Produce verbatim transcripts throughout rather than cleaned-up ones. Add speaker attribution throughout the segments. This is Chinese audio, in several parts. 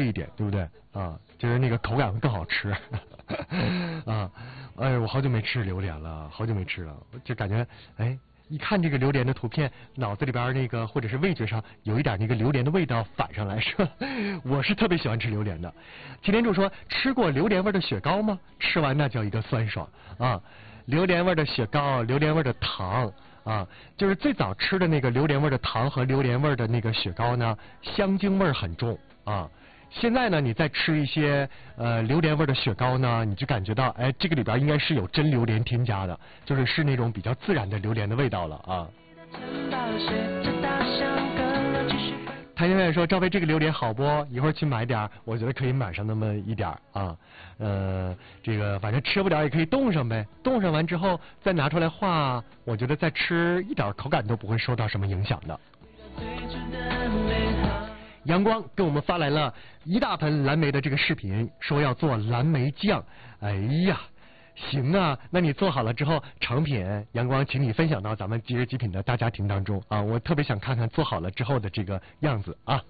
Speaker 1: 一点，对不对啊？就是那个口感会更好吃啊！哎，我好久没吃榴莲了，好久没吃了，就感觉哎。一看这个榴莲的图片，脑子里边那个或者是味觉上有一点那个榴莲的味道反上来，是吧？我是特别喜欢吃榴莲的。擎天柱说，吃过榴莲味的雪糕吗？吃完那叫一个酸爽啊！榴莲味的雪糕，榴莲味的糖啊，就是最早吃的那个榴莲味的糖和榴莲味的那个雪糕呢，香精味很重啊。现在呢，你再吃一些呃榴莲味的雪糕呢，你就感觉到，哎，这个里边应该是有真榴莲添加的，就是是那种比较自然的榴莲的味道了啊。谭先生说，赵飞这个榴莲好不？一会儿去买点，我觉得可以买上那么一点啊。呃，这个反正吃不了也可以冻上呗，冻上完之后再拿出来化，我觉得再吃一点口感都不会受到什么影响的。阳光给我们发来了一大盆蓝莓的这个视频，说要做蓝莓酱。哎呀，行啊，那你做好了之后成品，阳光请你分享到咱们即日极品的大家庭当中啊，我特别想看看做好了之后的这个样子啊。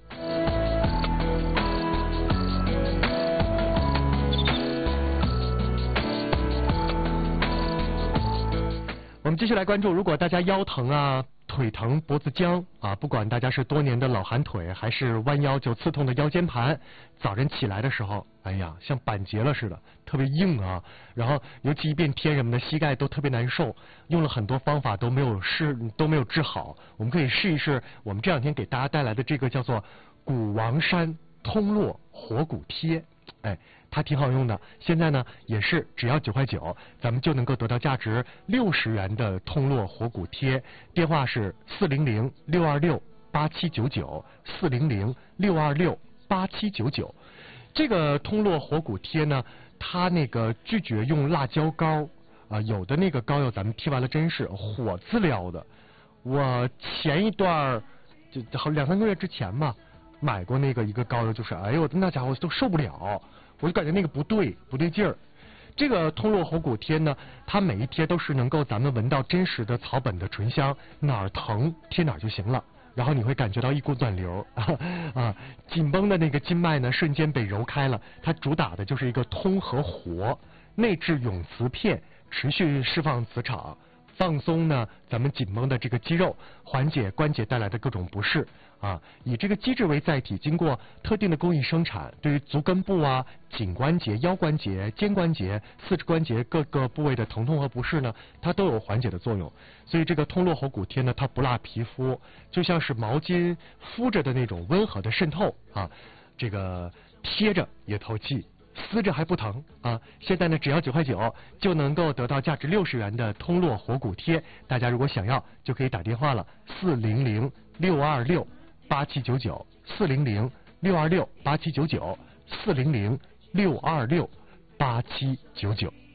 Speaker 1: 我们继续来关注，如果大家腰疼啊、腿疼、脖子僵啊，不管大家是多年的老寒腿，还是弯腰就刺痛的腰间盘，早晨起来的时候，哎呀，像板结了似的，特别硬啊。然后尤其一变天什么的，膝盖都特别难受，用了很多方法都没有试，都没有治好。我们可以试一试我们这两天给大家带来的这个叫做谷王山通络活骨贴。哎，它挺好用的。现在呢，也是只要九块九，咱们就能够得到价值六十元的通络活骨贴。电话是四零零六二六八七九九，四零零六二六八七九九。这个通络活骨贴呢，它那个拒绝用辣椒膏啊，有的那个膏药咱们贴完了真是火滋撩的。我前一段就好两三个月之前嘛。买过那个一个膏药，就是哎呦那家伙都受不了，我就感觉那个不对不对劲儿。这个通络活骨贴呢，它每一贴都是能够咱们闻到真实的草本的醇香，哪儿疼贴哪儿就行了，然后你会感觉到一股暖流啊啊，紧绷的那个筋脉呢瞬间被揉开了。它主打的就是一个通和活，内置永磁片，持续释放磁场。放松呢，咱们紧绷的这个肌肉，缓解关节带来的各种不适啊。以这个机制为载体，经过特定的工艺生产，对于足跟部啊、颈关节、腰关节、肩关节、四肢关节各个部位的疼痛和不适呢，它都有缓解的作用。所以这个通络活骨贴呢，它不辣皮肤，就像是毛巾敷着的那种温和的渗透啊。这个贴着也透气。撕着还不疼啊！现在呢，只要九块九就能够得到价值六十元的通络活骨贴。大家如果想要，就可以打电话了，四零零六二六八七九九，四零零六二六八七九九，四零零六二六八七九九。